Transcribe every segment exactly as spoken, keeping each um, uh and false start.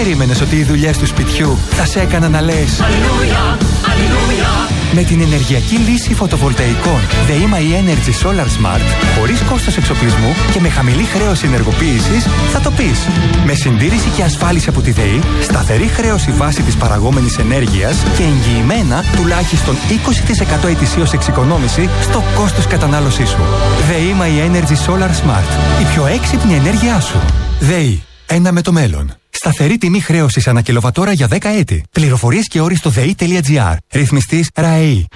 περίμενες ότι οι δουλειές του σπιτιού θα σε έκαναν να λες Αλληλούια, αλληλούια? Με την ενεργειακή λύση φωτοβολταϊκών ΔΕΗ Energy Solar Smart, χωρίς κόστος εξοπλισμού και με χαμηλή χρέωση ενεργοποίησης, θα το πεις. Με συντήρηση και ασφάλιση από τη ΔΕΗ, σταθερή χρέωση βάση της παραγόμενης ενέργειας και εγγυημένα τουλάχιστον είκοσι τοις εκατό ετησίως εξοικονόμηση στο κόστος κατανάλωσής σου. ΔΕΗ Energy Solar Smart. Η πιο έξυπνη ενέργειά σου. ΔΕΗ. Ένα με το μέλλον. Σταθερή τιμή χρέωσης ανά κιλοβατόρα για δέκα έτη. Πληροφορίες και όροι στο ΔΕΗ.gr. Ρυθμιστής ΡΑΕΗ.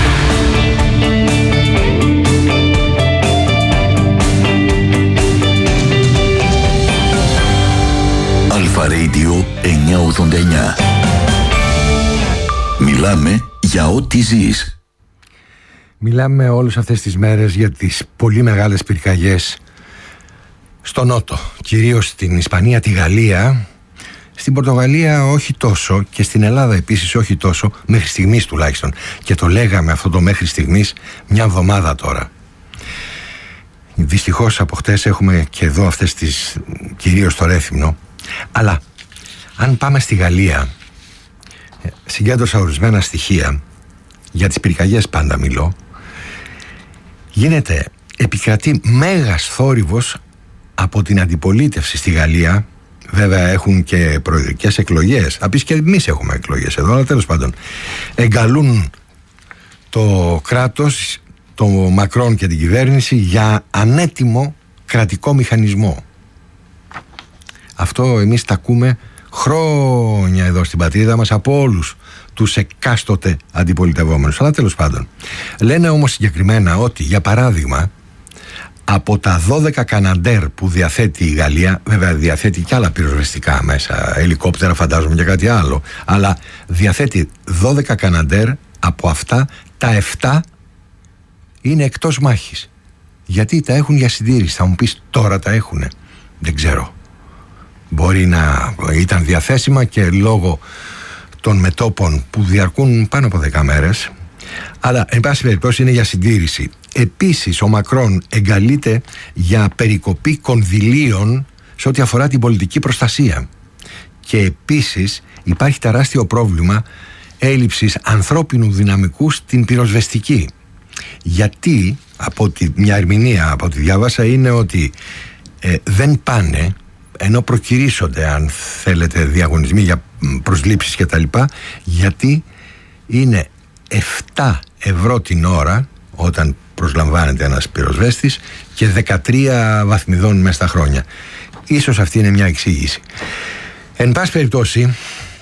Αλφα Radio εννιακόσια ογδόντα εννιά. Μιλάμε για ό,τι ζεις. Μιλάμε όλες αυτές τις μέρες για τις πολύ μεγάλες πυρκαγιές στο Νότο, κυρίως στην Ισπανία, τη Γαλλία, στην Πορτογαλία όχι τόσο και στην Ελλάδα επίσης όχι τόσο, μέχρι στιγμής τουλάχιστον. Και το λέγαμε αυτό το μέχρι στιγμής μια εβδομάδα τώρα. Δυστυχώς από χτες έχουμε και εδώ αυτές τις, κυρίως το Ρέθυμνο. Αλλά αν πάμε στη Γαλλία, συγκέντρωσα ορισμένα στοιχεία, για τις πυρκαγιές πάντα μιλώ, γίνεται, επικρατεί μέγας θόρυβος από την αντιπολίτευση στη Γαλλία. Βέβαια έχουν και προεδρικές εκλογές. Θα πεις και εμείς έχουμε εκλογές εδώ, αλλά τέλος πάντων εγκαλούν το κράτος, το Μακρόν και την κυβέρνηση για ανέτοιμο κρατικό μηχανισμό. Αυτό εμείς τα ακούμε χρόνια εδώ στην πατρίδα μας από όλους τους εκάστοτε αντιπολιτευόμενους. Αλλά τέλος πάντων λένε όμως συγκεκριμένα ότι, για παράδειγμα, από τα δώδεκα Καναντέρ που διαθέτει η Γαλλία, βέβαια διαθέτει και άλλα πυροσβεστικά μέσα, ελικόπτερα φαντάζομαι και κάτι άλλο, αλλά διαθέτει δώδεκα Καναντέρ, από αυτά τα επτά είναι εκτός μάχης. Γιατί τα έχουν για συντήρηση? Θα μου πεις, τώρα τα έχουνε? Δεν ξέρω. Μπορεί να ήταν διαθέσιμα και λόγω των μετώπων που διαρκούν πάνω από δέκα μέρες, αλλά εν πάση περιπτώσει είναι για συντήρηση. Επίσης ο Μακρόν εγκαλείται για περικοπή κονδυλίων σε ό,τι αφορά την πολιτική προστασία. Και επίσης υπάρχει τεράστιο πρόβλημα έλλειψης ανθρώπινου δυναμικού στην πυροσβεστική. Γιατί, από τη, μια ερμηνεία από ό,τι διάβασα, είναι ότι ε, δεν πάνε, ενώ προκυρήσονται, αν θέλετε, διαγωνισμοί για προσλήψεις και τα λοιπά, γιατί είναι επτά ευρώ την ώρα όταν προσλαμβάνεται ένας πυροσβέστης και δεκατρία βαθμιδών μέσα στα χρόνια. Ίσως αυτή είναι μια εξήγηση. Εν πάση περιπτώσει,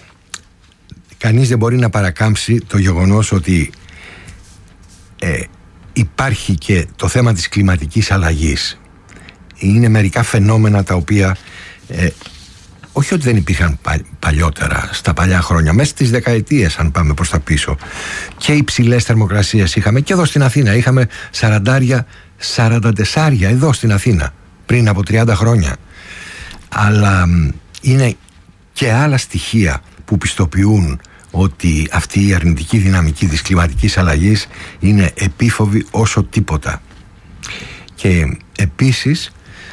κανείς δεν μπορεί να παρακάμψει το γεγονός ότι ε, υπάρχει και το θέμα της κλιματικής αλλαγής. Είναι μερικά φαινόμενα τα οποία ε, όχι ότι δεν υπήρχαν παλιότερα, στα παλιά χρόνια, μέσα στις δεκαετίες αν πάμε προς τα πίσω, και υψηλές θερμοκρασίες είχαμε και εδώ στην Αθήνα. Είχαμε σαραντάρια, σαραντατεσσάρια εδώ στην Αθήνα πριν από τριάντα χρόνια. Αλλά είναι και άλλα στοιχεία που πιστοποιούν ότι αυτή η αρνητική δυναμική της κλιματικής αλλαγής είναι επίφοβη όσο τίποτα. Και επίσης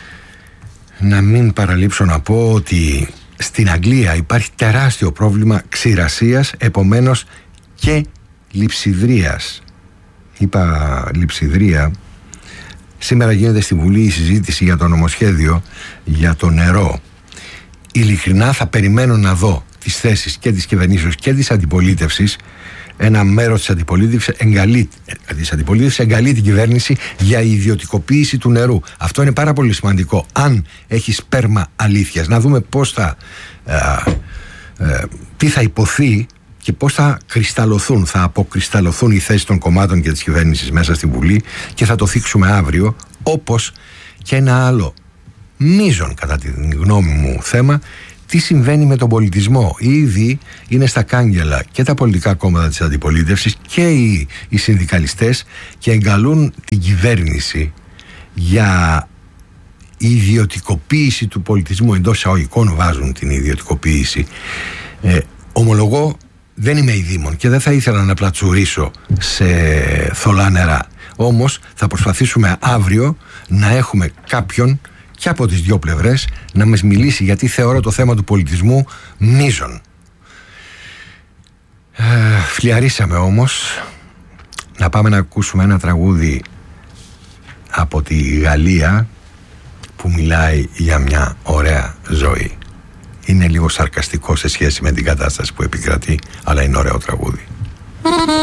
να μην παραλείψω να πω ότι στην Αγγλία υπάρχει τεράστιο πρόβλημα ξηρασίας, επομένως και λειψιδρίας. Είπα λειψιδρία. Σήμερα γίνεται στη Βουλή η συζήτηση για το νομοσχέδιο για το νερό. Ειλικρινά θα περιμένω να δω τις θέσεις και της κυβερνήσεως και της αντιπολίτευσης. Ένα μέρος της αντιπολίτευσης εγκαλεί, της αντιπολίτευσης εγκαλεί την κυβέρνηση για ιδιωτικοποίηση του νερού. Αυτό είναι πάρα πολύ σημαντικό. Αν έχει σπέρμα αλήθειας, να δούμε πώς θα, ε, ε, τι θα υποθεί και πώς θα κρυσταλλωθούν, θα αποκρυσταλλωθούν οι θέσεις των κομμάτων και της κυβέρνησης μέσα στη Βουλή, και θα το θίξουμε αύριο, όπως και ένα άλλο μείζον κατά τη γνώμη μου θέμα. Τι συμβαίνει με τον πολιτισμό? Ήδη είναι στα κάγκελα και τα πολιτικά κόμματα της αντιπολίτευσης και οι, οι συνδικαλιστές και εγκαλούν την κυβέρνηση για ιδιωτικοποίηση του πολιτισμού. Εντός εισαγωγικών βάζουν την ιδιωτικοποίηση. Ε, ομολογώ, δεν είμαι ειδήμων και δεν θα ήθελα να πλατσουρίσω σε θολά νερά. Όμως θα προσπαθήσουμε αύριο να έχουμε κάποιον και από τις δυο πλευρές να μας μιλήσει, γιατί θεωρώ το θέμα του πολιτισμού μείζον. Ε, φλιαρίσαμε όμως. Να πάμε να ακούσουμε ένα τραγούδι από τη Γαλλία που μιλάει για μια ωραία ζωή. Είναι λίγο σαρκαστικό σε σχέση με την κατάσταση που επικρατεί, αλλά είναι ωραίο τραγούδι.